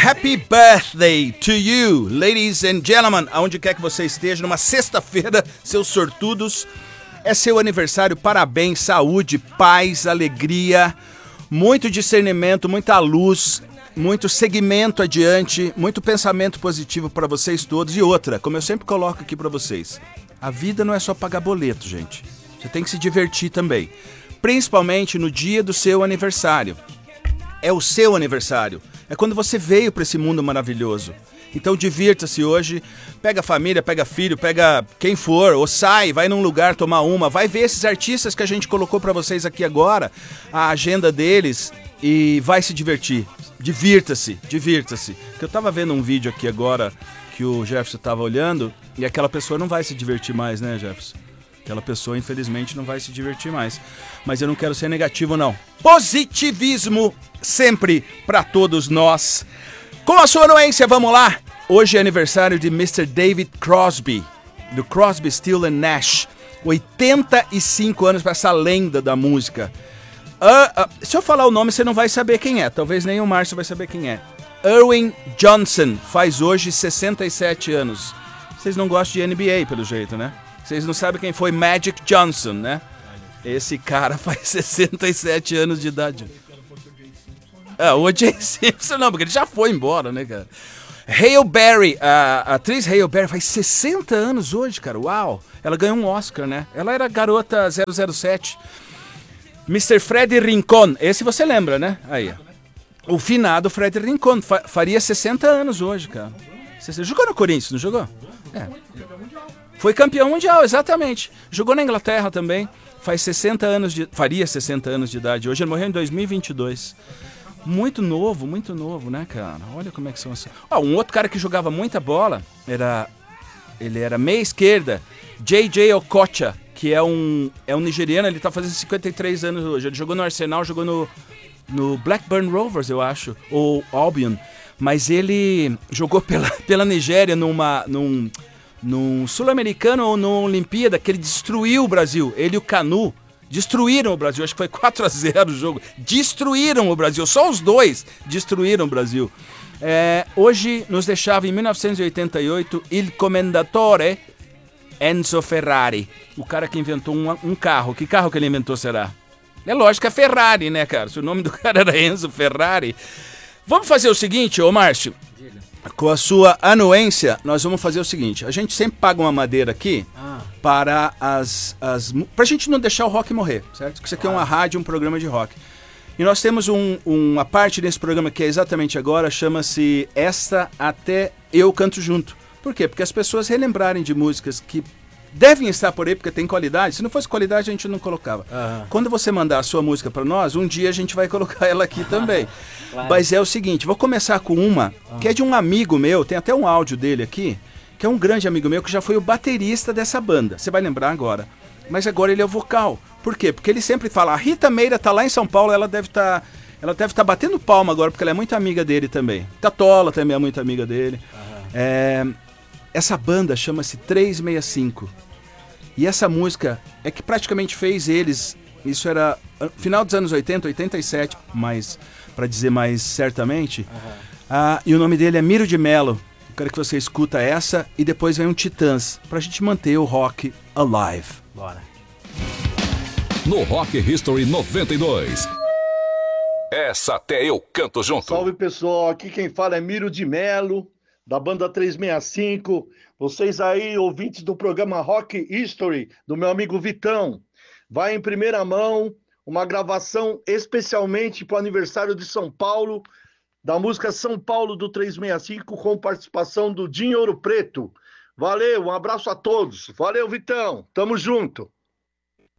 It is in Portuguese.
Happy birthday to you, ladies and gentlemen, aonde quer que você esteja, numa sexta-feira, seus sortudos. É seu aniversário, parabéns, saúde, paz, alegria, muito discernimento, muita luz, muito segmento adiante, muito pensamento positivo para vocês todos. E outra, como eu sempre coloco aqui para vocês, a vida não é só pagar boleto, gente. Você tem que se divertir também, principalmente no dia do seu aniversário. É o seu aniversário, é quando você veio para esse mundo maravilhoso. Então divirta-se hoje, pega a família, pega filho, pega quem for, ou sai, vai num lugar tomar uma, vai ver esses artistas que a gente colocou para vocês aqui agora, a agenda deles, e vai se divertir. Divirta-se, divirta-se. Eu tava vendo um vídeo aqui agora que o Jefferson tava olhando, e aquela pessoa não vai se divertir mais, né, Jefferson? Aquela pessoa, infelizmente, não vai se divertir mais. Mas eu não quero ser negativo, não. Positivismo sempre para todos nós. Com a sua anuência, vamos lá. Hoje é aniversário de Mr. David Crosby, do Crosby, Stills & Nash. 85 anos para essa lenda da música. Se eu falar o nome, você não vai saber quem é. Talvez nem o Márcio vai saber quem é. Erwin Johnson faz hoje 67 anos. Vocês não gostam de NBA, pelo jeito, né? Vocês não sabem quem foi Magic Johnson, né? Esse cara faz 67 anos de idade. O O.J. Simpson não, porque ele já foi embora, né, cara? Halle Berry, a atriz Halle Berry faz 60 anos hoje, cara. Uau! Ela ganhou um Oscar, né? Ela era garota 007. Mr. Fred Rincon, esse você lembra, né? Aí, o finado Fred Rincon faria 60 anos hoje, cara. Jogou no Corinthians, não jogou? É. Foi campeão mundial, exatamente. Jogou na Inglaterra também. Faria 60 anos de idade. Hoje ele morreu em 2022. Muito novo, né, cara? Olha como é que são assim. Um outro cara que jogava muita bola, ele era meia esquerda, J.J. Okocha, que é um nigeriano, ele tá fazendo 53 anos hoje. Ele jogou no Arsenal, jogou no Blackburn Rovers, eu acho, ou Albion. Mas ele jogou pela Nigéria num Sul-Americano ou numa Olimpíada, que ele destruiu o Brasil. Ele e o Canu destruíram o Brasil. Acho que foi 4-0 o jogo. Destruíram o Brasil. Só os dois destruíram o Brasil. Hoje nos deixava em 1988 Il Commendatore Enzo Ferrari. O cara que inventou um carro. Que carro que ele inventou será? É lógico que é Ferrari, né, cara? Se o nome do cara era Enzo Ferrari. Vamos fazer o seguinte, ô Márcio. Com a sua anuência, nós vamos fazer o seguinte. A gente sempre paga uma madeira aqui para pra gente não deixar o rock morrer, certo? Porque isso aqui é uma rádio, um programa de rock. E nós temos uma parte desse programa que é exatamente agora, chama-se Esta Até Eu Canto Junto. Por quê? Porque as pessoas relembrarem de músicas que devem estar por aí, porque tem qualidade. Se não fosse qualidade, a gente não colocava. Quando você mandar a sua música para nós, um dia a gente vai colocar ela aqui também. Claro. Mas é o seguinte, vou começar com uma que é de um amigo meu, tem até um áudio dele aqui, que é um grande amigo meu, que já foi o baterista dessa banda. Você vai lembrar agora. Mas agora ele é o vocal. Por quê? Porque ele sempre fala, a Rita Meira tá lá em São Paulo, ela deve tá batendo palma agora, porque ela é muito amiga dele também. Tatola também é muito amiga dele. Essa banda chama-se 365. E essa música é que praticamente fez eles, isso era final dos anos 80, 87, mas para dizer mais certamente. E o nome dele é Miro de Mello. Eu quero que você escuta essa e depois vem um Titãs, pra gente manter o rock alive. Bora. No Rock History 92. Essa até eu canto junto. Salve, pessoal, aqui quem fala é Miro de Mello, da banda 365. Vocês aí, ouvintes do programa Rock History, do meu amigo Vitão, vai em primeira mão uma gravação especialmente para o aniversário de São Paulo, da música São Paulo do 365, com participação do Dinho Ouro Preto. Valeu, um abraço a todos. Valeu, Vitão. Tamo junto.